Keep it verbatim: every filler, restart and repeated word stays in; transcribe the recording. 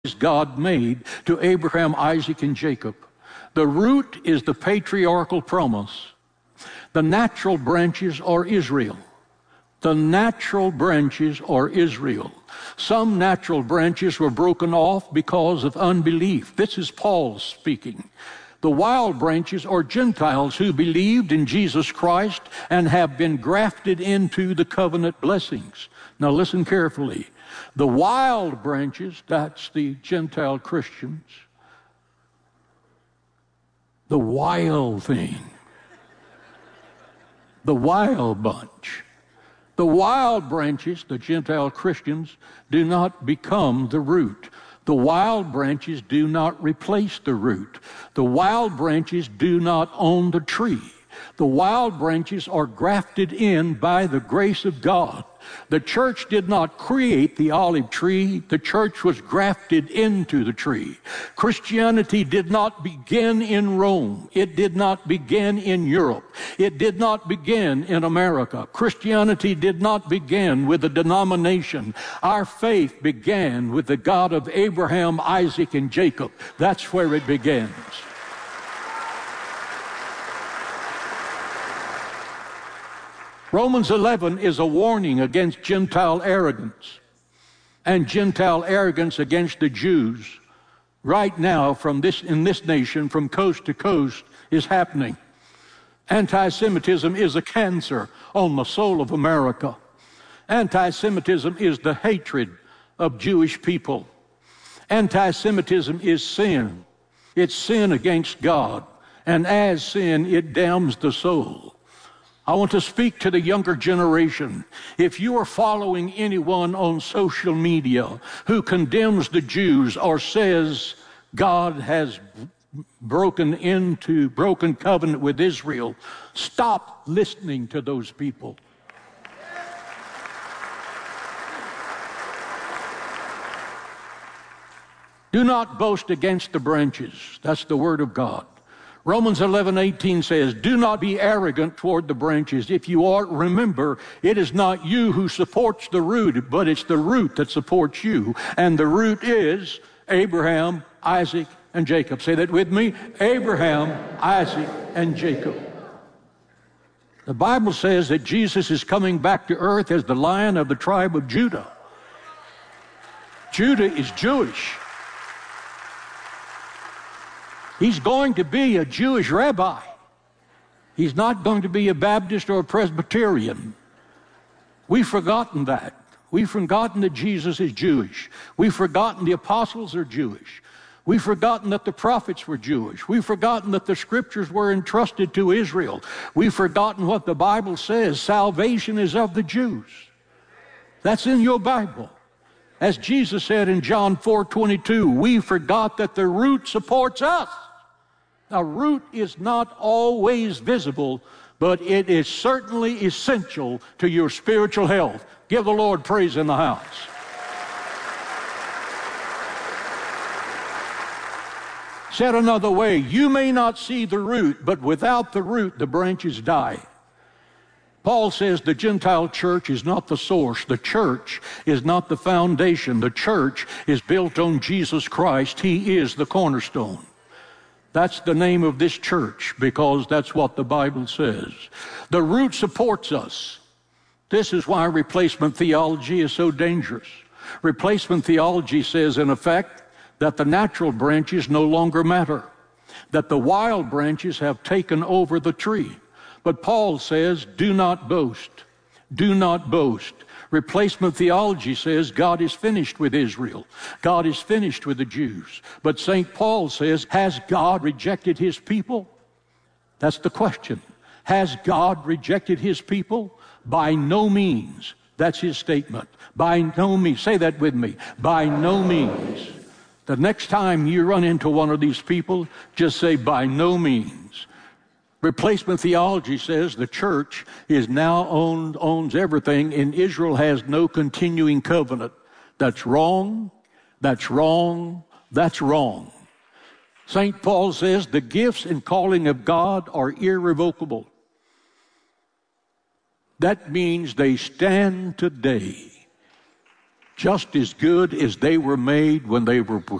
God made to Abraham, Isaac, and Jacob. The root is the patriarchal promise. The natural branches are Israel. The natural branches are Israel. Some natural branches were broken off because of unbelief. This is Paul speaking. The wild branches are Gentiles who believed in Jesus Christ and have been grafted into the covenant blessings. Now listen carefully. The wild branches, that's the Gentile Christians. The wild thing. The wild bunch. The wild branches, the Gentile Christians, do not become the root. The wild branches do not replace the root. The wild branches do not own the tree. The wild branches are grafted in by the grace of God. The church did not create the olive tree. The church was grafted into the tree. Christianity did not begin in Rome. It did not begin in Europe. It did not begin in America. Christianity did not begin with a denomination. Our faith began with the God of Abraham, Isaac, and Jacob. That's where it begins. Romans eleven is a warning against Gentile arrogance and Gentile arrogance against the Jews. Right now, from this, in this nation, from coast to coast, is happening. Anti-Semitism is a cancer on the soul of America. Anti-Semitism is the hatred of Jewish people. Anti-Semitism is sin. It's sin against God. And as sin, it damns the soul. I want to speak to the younger generation. If you are following anyone on social media who condemns the Jews or says God has broken into, broken covenant with Israel, stop listening to those people. Do not boast against the branches. That's the word of God. Romans eleven eighteen says, do not be arrogant toward the branches. If you are, remember, it is not you who supports the root, but it's the root that supports you. And the root is Abraham, Isaac, and Jacob. Say that with me. Abraham, Isaac, and Jacob. The Bible says that Jesus is coming back to earth as the Lion of the tribe of Judah. Judah is Jewish. He's going to be a Jewish rabbi. He's not going to be a Baptist or a Presbyterian. We've forgotten that. We've forgotten that Jesus is Jewish. We've forgotten the apostles are Jewish. We've forgotten that the prophets were Jewish. We've forgotten that the scriptures were entrusted to Israel. We've forgotten what the Bible says. Salvation is of the Jews. That's in your Bible. As Jesus said in John four twenty-two, we forgot that the root supports us. Now, root is not always visible, but it is certainly essential to your spiritual health. Give the Lord praise in the house. Said another way, you may not see the root, but without the root, the branches die. Paul says the Gentile church is not the source. The church is not the foundation. The church is built on Jesus Christ. He is the cornerstone. That's the name of this church because that's what the Bible says. The root supports us. This is why replacement theology is so dangerous. Replacement theology says, in effect, that the natural branches no longer matter, that the wild branches have taken over the tree. But Paul says, do not boast. Do not boast. Replacement theology says God is finished with Israel. God is finished with the Jews. But Saint Paul says, has God rejected his people? That's the question. Has God rejected his people? By no means. That's his statement. By no means. Say that with me. By no means. The next time you run into one of these people, just say, by no means. Replacement theology says the church is now owned, owns everything, and Israel has no continuing covenant. That's wrong, that's wrong, that's wrong. Saint Paul says the gifts and calling of God are irrevocable. That means they stand today. just as good as they were made when they were